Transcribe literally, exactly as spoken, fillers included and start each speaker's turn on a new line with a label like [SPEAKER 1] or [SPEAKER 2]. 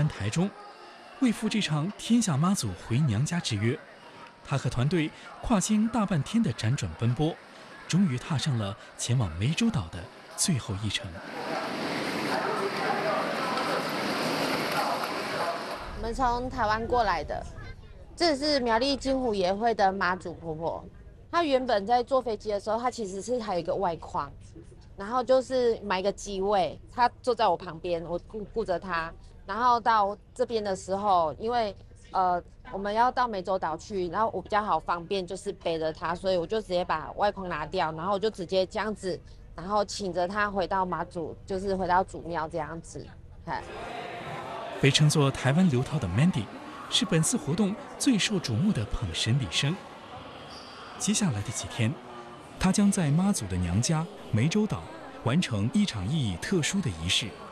[SPEAKER 1] 湾台中，为赴这场天下妈祖回娘家之约，他和团队跨经大半天的辗转奔波，终于踏上了前往湄洲岛的最后一程。
[SPEAKER 2] 我们从台湾过来的，这是苗栗金湖爷会的妈祖婆婆。她原本在坐飞机的时候，她其实是还有一个外框，然后就是买一个机位，她坐在我旁边，我顾顾着她。然后到这边的时候，因为呃我们要到湄洲岛去，然后我比较好方便，就是背着她，所以我就直接把外框拿掉，然后我就直接这样子，然后请着她回到妈祖，就是回到祖庙这样子。
[SPEAKER 1] 被称作台湾刘涛的 Mandy， 是本次活动最受瞩目的捧神礼生。接下来的几天，她将在妈祖的娘家湄洲岛完成一场意义特殊的仪式。